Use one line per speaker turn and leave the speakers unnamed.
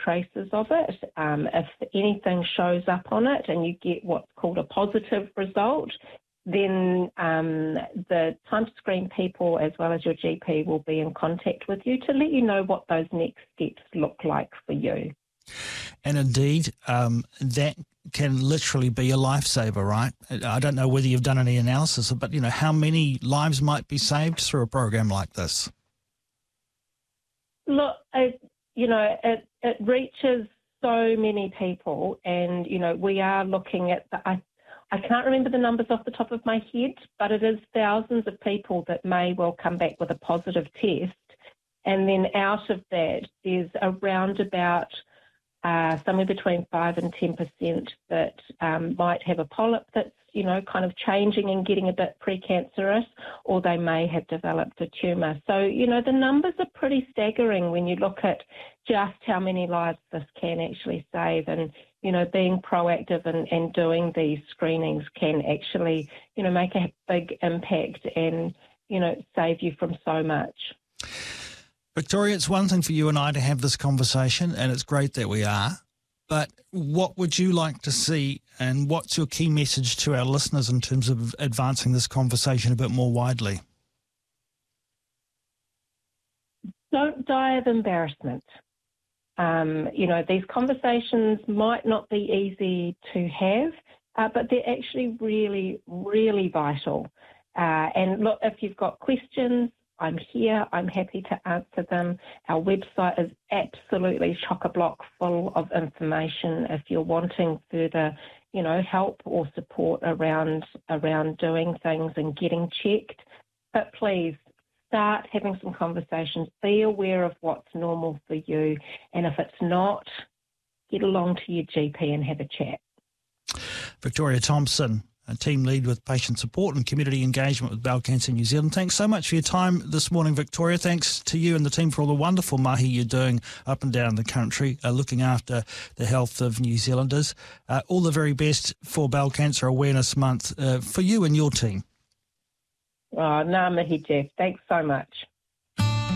traces of it. If anything shows up on it and you get what's called a positive result, then the Time to Screen people as well as your GP will be in contact with you to let you know what those next steps look like for you.
And indeed, that can literally be a lifesaver, right? I don't know whether you've done any analysis, but, how many lives might be saved through a program like this?
Look, it reaches so many people, and, we are looking at I can't remember the numbers off the top of my head, but it is thousands of people that may well come back with a positive test. And then out of that, there's around about somewhere between 5 and 10% that might have a polyp that's, kind of changing and getting a bit precancerous, or they may have developed a tumour. So, the numbers are pretty staggering when you look at just how many lives this can actually save. And, being proactive and doing these screenings can actually, make a big impact and, save you from so much.
Victoria, it's one thing for you and I to have this conversation, and it's great that we are, but what would you like to see, and what's your key message to our listeners in terms of advancing this conversation a bit more widely?
Don't die of embarrassment. These conversations might not be easy to have, but they're actually really, really vital. And look, if you've got questions, I'm here. I'm happy to answer them. Our website is absolutely chock-a-block full of information if you're wanting further, help or support around doing things and getting checked. But please start having some conversations. Be aware of what's normal for you. And if it's not, get along to your GP and have a chat.
Victoria Thompson, a team lead with patient support and community engagement with Bowel Cancer New Zealand. Thanks so much for your time this morning, Victoria. Thanks to you and the team for all the wonderful mahi you're doing up and down the country, looking after the health of New Zealanders. All the very best for Bowel Cancer Awareness Month for you and your team.
Oh, ngā mihi, Jeff. Thanks so much.